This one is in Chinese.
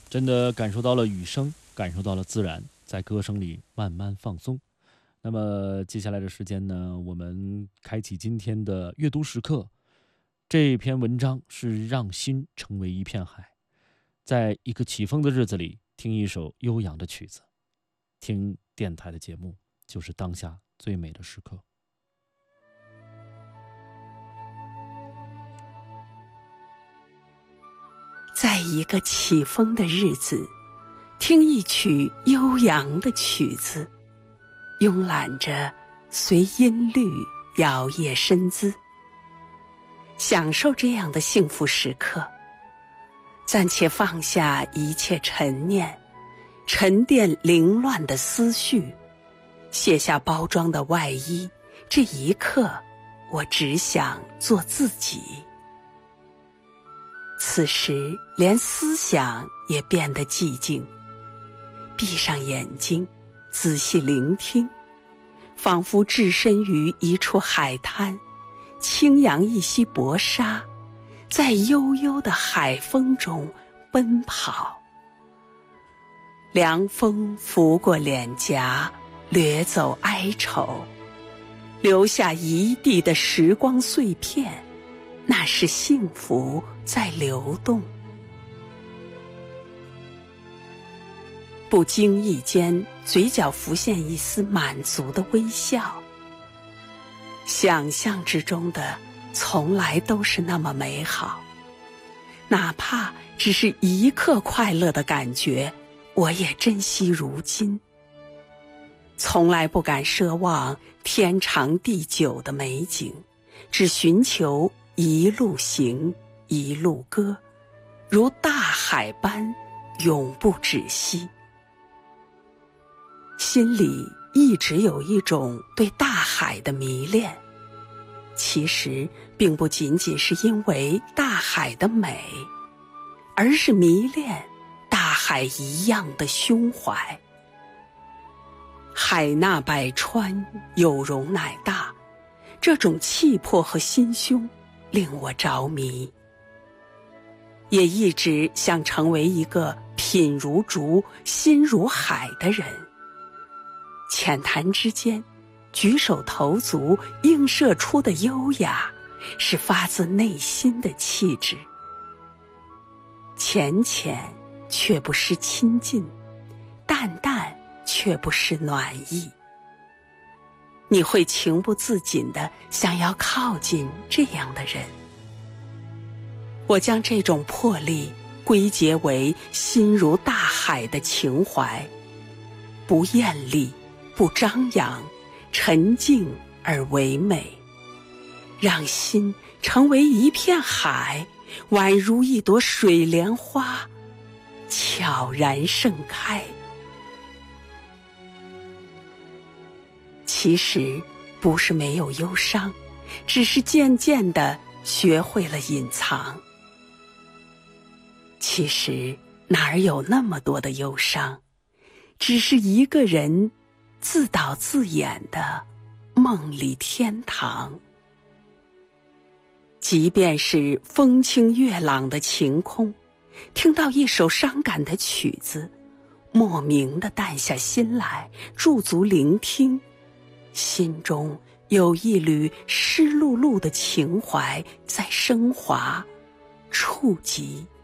真的感受到了雨声，感受到了自然，在歌声里慢慢放松。那么接下来的时间呢，我们开启今天的阅读时刻。这篇文章是让心成为一片海，在一个起风的日子里，听一首悠扬的曲子，听电台的节目，就是当下最美的时刻。 在一个起风的日子，听一曲悠扬的曲子，慵懒着随音律摇曳身姿，享受这样的幸福时刻。暂且放下一切陈念，沉淀凌乱的思绪，卸下包装的外衣，这一刻我只想做自己。此时连思想也变得寂静，闭上眼睛，仔细聆听，仿佛置身于一处海滩，轻扬一袭薄纱，在悠悠的海风中奔跑。凉风拂过脸颊，掠走哀愁，留下一地的时光碎片，那是幸福在流动。不经意间，嘴角浮现一丝满足的微笑。想象之中的从来都是那么美好，哪怕只是一刻快乐的感觉，我也珍惜如今。从来不敢奢望天长地久的美景，只寻求一路行，一路歌，如大海般永不止息。心里一直有一种对大海的迷恋，其实并不仅仅是因为大海的美，而是迷恋大海一样的胸怀。海纳百川，有容乃大，这种气魄和心胸令我着迷。也一直想成为一个品如竹，心如海的人。浅谈之间，举手投足映射出的优雅，是发自内心的气质。浅浅却不失亲近，淡淡却不失暖意。你会情不自禁地想要靠近这样的人。我将这种魄力归结为心如大海的情怀，不艳丽，不张扬，沉静而唯美，让心成为一片海，宛如一朵水莲花，悄然盛开。其实不是没有忧伤，只是渐渐地学会了隐藏。其实哪儿有那么多的忧伤，只是一个人自导自演的梦里天堂。即便是风清月朗的晴空，听到一首伤感的曲子，莫名地淡下心来，驻足聆听，心中有一缕湿漉漉的情怀在升华，触及